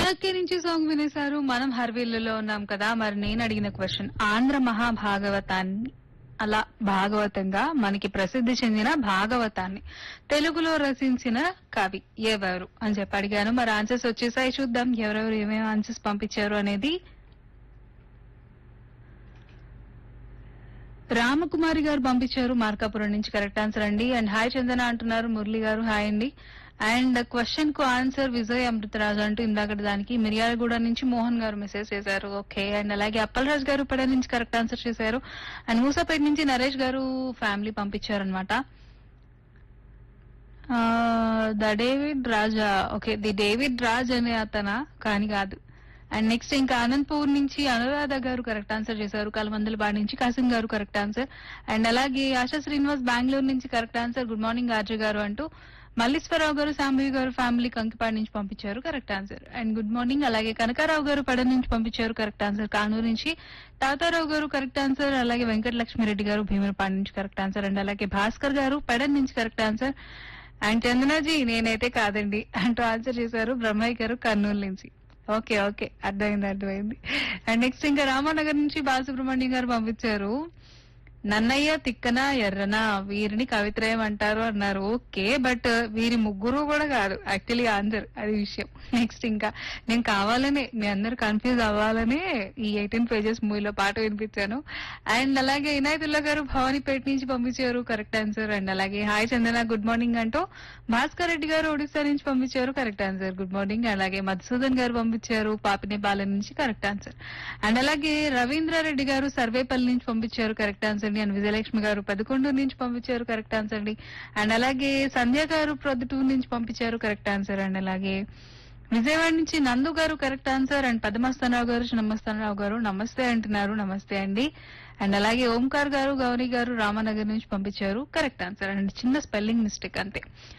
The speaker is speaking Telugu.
లక్కీ నుంచి సాంగ్ వినేశారు. మనం హర్వీల్లులో ఉన్నాం కదా. మరి నేను అడిగిన క్వశ్చన్ ఆంధ్ర మహాభాగవతాన్ని అలా భాగవతంగా మనకి ప్రసిద్ధి చెందిన భాగవతాన్ని తెలుగులో రచించిన కవి ఎవరు అని చెప్పి అడిగాను. మరి ఆన్సర్స్ వచ్చేసాయి. చూద్దాం ఎవరెవరు ఏమేమి ఆన్సర్స్ పంపించారు అనేది. రామకుమారి గారు పంపించారు మార్కాపురం నుంచి కరెక్ట్ ఆన్సర్ అండి. అండ్ హాయ్ చందన అంటున్నారు మురళి గారు. హాయ్ అండి. అండ్ క్వశ్చన్ కు ఆన్సర్ విజయ్ అమృతరాజు అంటూ ఇందాక దానికి మిర్యాలగూడ నుంచి మోహన్ గారు మెసేజ్ చేశారు. ఓకే. అండ్ అలాగే అప్పలరాజు గారు పడ నుంచి కరెక్ట్ ఆన్సర్ చేశారు. అండ్ మూసాపేట నుంచి నరేష్ గారు ఫ్యామిలీ పంపించారనమాట. The David Raja. Okay, the David Raj అనే అతనా కానీ కాదు. అండ్ నెక్స్ట్ ఇంకా అనంతపూర్ నుంచి అనురాధ గారు కరెక్ట్ ఆన్సర్ చేశారు. కలమందలబాడ్ నుంచి కాసిం గారు కరెక్ట్ ఆన్సర్. అండ్ అలాగే ఆశా శ్రీనివాస్ బెంగళూరు నుంచి correct answer. Good morning RJ గారు అంటూ మల్లీశ్వరరావు గారు శాంభవి గారు ఫ్యామిలీ కంకిపాడు నుంచి పంపించారు correct answer. And good morning. అలాగే కనకారావు గారు పడ నుంచి పంపించారు కరెక్ట్ ఆన్సర్. కానూరు నుంచి తాతారావు గారు కరెక్ట్ ఆన్సర్. అలాగే వెంకటలక్ష్మిరెడ్డి గారు భీమరపాడు నుంచి కరెక్ట్ ఆన్సర్. అండ్ అలాగే భాస్కర్ గారు పెడన్ నుంచి కరెక్ట్ ఆన్సర్. అండ్ చందనాజీ నేనైతే కాదండి అంటూ ఆన్సర్ చేశారు బ్రహ్మయ్య గారు కర్నూలు నుంచి. ఓకే ఓకే, అర్థమైంది. అండ్ నెక్స్ట్ ఇంకా రామానగర్ నుంచి బాలసుబ్రహ్మణ్యం గారు పంపించారు. నన్నయ్య తిక్కన ఎర్రన వీరిని కవిత్రయం అంటారు అన్నారు. ఓకే, బట్ వీరి ముగ్గురు కూడా కాదు యాక్చువల్లీ ఆన్సర్, అది విషయం. నెక్స్ట్ ఇంకా నేను కావాలనే మీ అందరు కన్ఫ్యూజ్ అవ్వాలనే ఈ 18 పేజెస్ మూవీలో పాట వినిపించాను. అండ్ అలాగే ఇనాయతుల్లా గారు భవానీపేట నుంచి పంపించారు కరెక్ట్ ఆన్సర్. అండ్ అలాగే హాయ్ చందన గుడ్ మార్నింగ్ అంటూ భాస్కర్ రెడ్డి గారు ఒడిశా నుంచి పంపించారు కరెక్ట్ ఆన్సర్. Good morning. అలాగే మధుసూదన్ గారు పంపించారు పాపినేపాలెం నుంచి కరెక్ట్ ఆన్సర్. అండ్ అలాగే రవీంద్రారెడ్డి గారు సర్వేపల్లి నుంచి పంపించారు కరెక్ట్ ఆన్సర్. అండ్ విజయలక్ష్మి గారు 11 నుంచి పంపించారు కరెక్ట్ ఆన్సర్ అండి. అండ్ అలాగే సంధ్య గారు ప్రొద్దుటూరు నుంచి పంపించారు కరెక్ట్ ఆన్సర్. అండ్ అలాగే విజయవాడ నుంచి నందు గారు కరెక్ట్ ఆన్సర్. అండ్ పద్మస్థానరావు గారు చిన్నమస్థానరావు గారు నమస్తే అంటున్నారు. నమస్తే అండి. అండ్ అలాగే ఓంకార్ గారు గౌరీ గారు రామనగర్ నుంచి పంపించారు కరెక్ట్ ఆన్సర్. అండ్ చిన్న స్పెల్లింగ్ మిస్టేక్ అంతే.